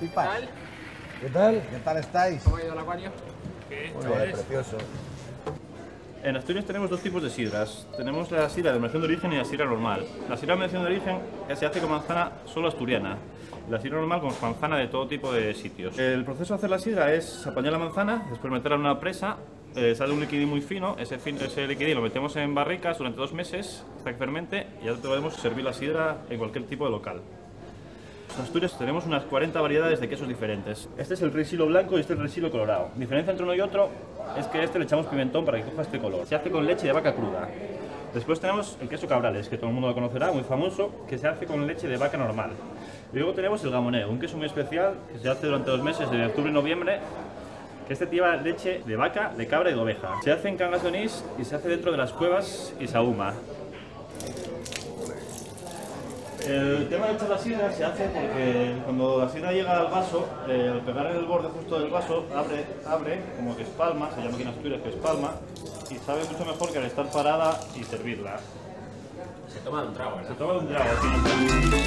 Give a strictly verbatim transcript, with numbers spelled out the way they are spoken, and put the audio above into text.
pipas. ¿Qué tal? ¿Qué tal? ¿Qué tal estáis? ¿Cómo ha ido el acuario? ¿Qué? Muy ¿Cómo bien, es? precioso. En Asturias tenemos dos tipos de sidras. Tenemos la sidra de denominación de origen y la sidra normal. La sidra de denominación de origen se hace con manzana solo asturiana. La sidra normal con manzana de todo tipo de sitios. El proceso de hacer la sidra es apañar la manzana, después meterla en una presa, eh, sale un liquidín muy fino, ese, fin, ese liquidín lo metemos en barricas durante dos meses hasta que fermente y ya podemos servir la sidra en cualquier tipo de local. En Asturias tenemos unas cuarenta variedades de quesos diferentes. Este es el Riesilo blanco y este es el Riesilo colorado. La diferencia entre uno y otro es que a este le echamos pimentón para que coja este color. Se hace con leche de vaca cruda. Después tenemos el queso Cabrales, que todo el mundo lo conocerá, muy famoso, que se hace con leche de vaca normal. Y luego tenemos el gamoneo, un queso muy especial que se hace durante los meses de octubre y noviembre, que este lleva leche de vaca, de cabra y de oveja. Se hace en Cangas de Onís y se hace dentro de las cuevas y se ahuma. El tema de echar la sidra se hace porque cuando la sidra llega al vaso, eh, al pegar en el borde justo del vaso, abre, abre como que espalma, se llama aquí en Asturias que espalma, y sabe mucho mejor que al estar parada y servirla. Se toma de un trago, ¿verdad? Se toma de un trago.